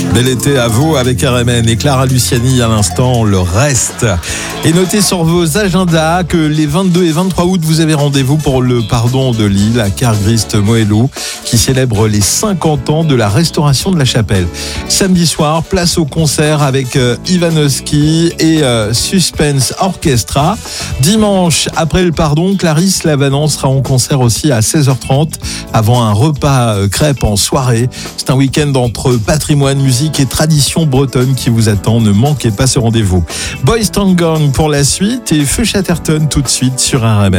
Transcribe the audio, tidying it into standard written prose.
Bel été à vous avec RMN et Clara Luciani à l'instant, le reste. Et notez sur vos agendas que les 22 et 23 août, vous avez rendez-vous pour le pardon de Lille à Cargrist Moello qui célèbre les 50 ans de la restauration de la chapelle. Samedi soir, place au concert avec Ivanovski et Suspense Orchestra. Dimanche, après le pardon, Clarisse Lavanant sera en concert aussi à 16h30 avant un repas crêpes en soirée. C'est un week-end entre patrimoine, musique et tradition bretonne qui vous attend. Ne manquez pas ce rendez-vous. Boys Town Gang pour la suite et Feu Chatterton tout de suite sur RMN.